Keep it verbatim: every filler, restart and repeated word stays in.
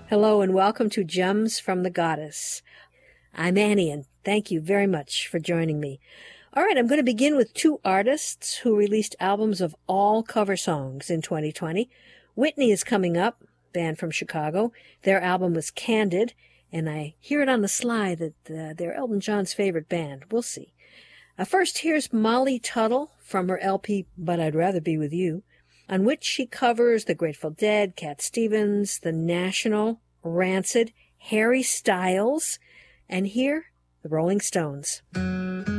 Hello and welcome to Gems from the Goddess. I'm Annie and thank you very much for joining me. All right, I'm going to begin with two artists who released albums of all cover songs in twenty twenty. Whitney is coming up, band from Chicago. Their album was Candid, and I hear it on the sly that uh, they're Elton John's favorite band. We'll see. Uh, first, here's Molly Tuttle from her L P But I'd Rather Be With You, on which she covers The Grateful Dead, Cat Stevens, The National, Rancid, Harry Styles, and here, the Rolling Stones.